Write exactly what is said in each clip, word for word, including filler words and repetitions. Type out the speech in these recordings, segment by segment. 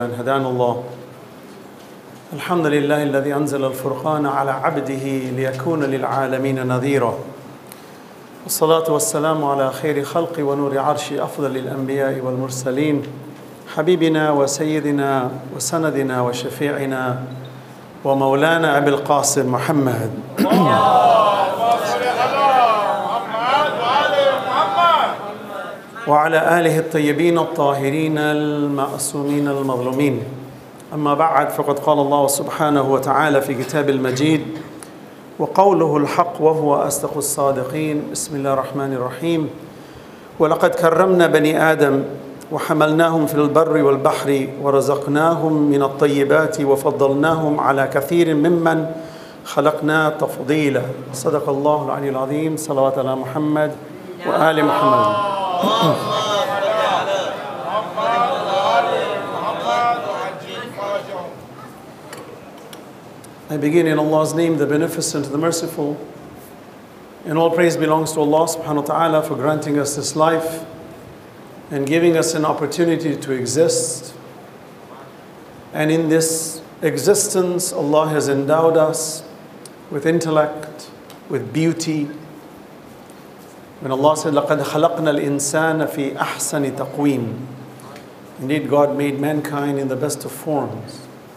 هدانا الله. الحمد لله الذي أنزل الفرقان على عبده ليكون للعالمين نذيرا. والصلاة والسلام على خير خلق ونور عرش أفضل الأنبياء والمرسلين حبيبنا وسيدنا وسندنا وشفيعنا ومولانا أبي القاسم محمد وعلى آله الطيبين الطاهرين المعصومين المظلومين. أما بعد، فقد قال الله سبحانه وتعالى في كتاب المجيد: وقوله الحق وهو أصدق الصادقين. بسم الله الرحمن الرحيم. ولقد كرمنا بني آدم وحملناهم في البر والبحر ورزقناهم من الطيبات وفضلناهم على كثير ممن خلقنا تفضيلا. صدق الله العلي العظيم. صلوات على محمد وآل محمد. I begin in Allah's name, the Beneficent, the Merciful. And all praise belongs to Allah subhanahu wa ta'ala for granting us this life and giving us an opportunity to exist. And in this existence, Allah has endowed us with intellect, with beauty. When Allah said, لَقَدْ خَلَقْنَا الْإِنسَانَ فِي أَحْسَنِ تَقْوِيمٍ. Indeed, God made mankind in the best of forms.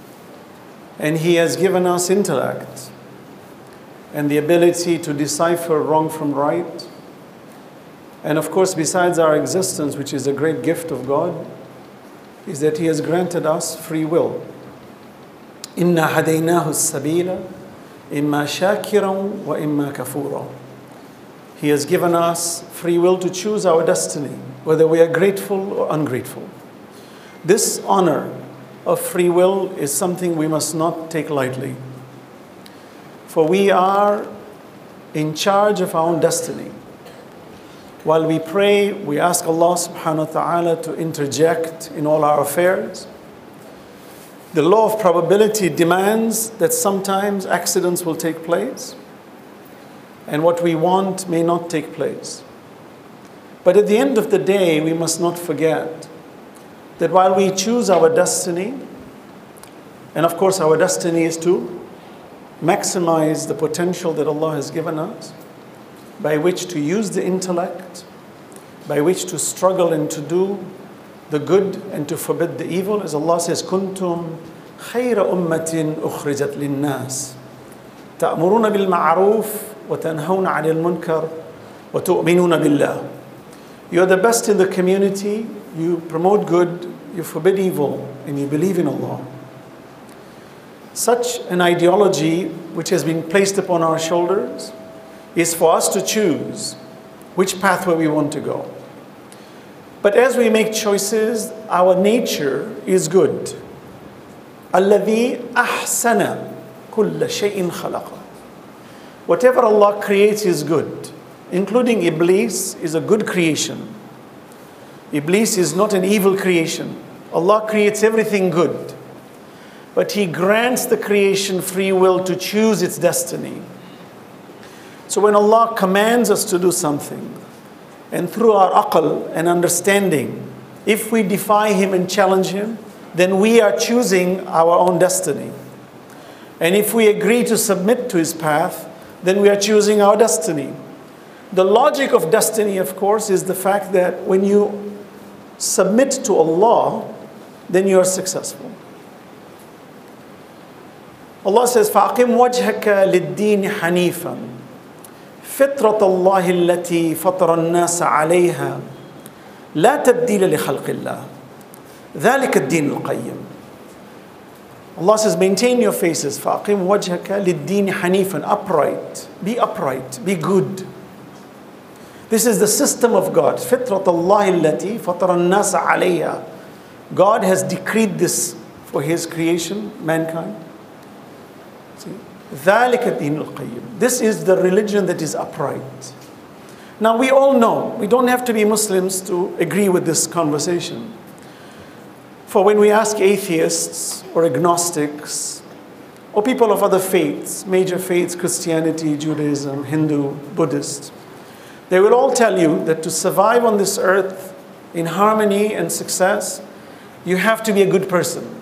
And He has given us intellect and the ability to decipher wrong from right. And of course, besides our existence, which is a great gift of God, is that He has granted us free will. إِنَّا هَدَيْنَاهُ السَّبِيلَ إِمَّا شَاكِرًا وَإِمَّا كَفُورًا. He has given us free will to choose our destiny, whether we are grateful or ungrateful. This honor of free will is something we must not take lightly. For we are in charge of our own destiny. While we pray, we ask Allah subhanahu wa ta'ala to interject in all our affairs. The law of probability demands that sometimes accidents will take place, and what we want may not take place. But at the end of the day, we must not forget that while we choose our destiny, and of course our destiny is to maximize the potential that Allah has given us, by which to use the intellect, by which to struggle and to do the good and to forbid the evil. As Allah says, كُنْتُمْ خَيْرَ أُمَّةٍ أُخْرِجَتْ لِلنَّاسِ تَأْمُرُونَ بِالْمَعْرُوفِ وَتَنْهَوْنَ عَنِ الْمُنْكَرِ وَتُؤْمِنُونَ بِاللَّهِ. You are the best in the community. You promote good, you forbid evil, and you believe in Allah. Such an ideology which has been placed upon our shoulders is for us to choose which pathway we want to go. But as we make choices, our nature is good. الَّذِي أَحْسَنَ كُلَّ شَيْءٍ خَلَقَ. Whatever Allah creates is good, including Iblis is a good creation. Iblis is not an evil creation. Allah creates everything good. But He grants the creation free will to choose its destiny. So when Allah commands us to do something, and through our aql and understanding, if we defy Him and challenge Him, then we are choosing our own destiny. And if we agree to submit to His path, then we are choosing our destiny. The logic of destiny, of course, is the fact that when you submit to Allah, then you are successful. Allah says, فَأَقِمْ وَجْهَكَ لِلدِّينِ حَنِيفًا فِطْرَةَ اللَّهِ الَّتِي فَطَرَ النَّاسَ عَلَيْهَا لَا تَبْدِيلَ لِخَلْقِ اللَّهِ ذَلِكَ الدِّينُ الْقَيِّمُ. Allah says, maintain your faces. فَأَقِمْ وَجْهَكَ لِلدِّينِ حَنِيفًا. Upright. Be upright. Be good. This is the system of God. فِطْرَةَ اللَّهِ الَّتِي فَطَرَ النَّاسَ عَلَيْهَا. God has decreed this for His creation, mankind. See? ذَلِكَ الدِّينُ الْقَيِّمُ. This is the religion that is upright. Now we all know, we don't have to be Muslims to agree with this conversation. For when we ask atheists or agnostics or people of other faiths, major faiths, Christianity, Judaism, Hindu, Buddhist, they will all tell you that to survive on this earth in harmony and success, you have to be a good person.